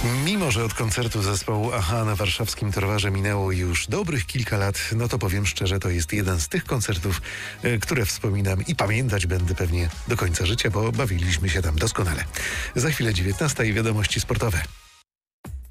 Mimo że od koncertu zespołu Aha na warszawskim Torwarze minęło już dobrych kilka lat, no to powiem szczerze, to jest jeden z tych koncertów, które wspominam i pamiętać będę pewnie do końca życia, bo bawiliśmy się tam doskonale. Za chwilę 19 i wiadomości sportowe.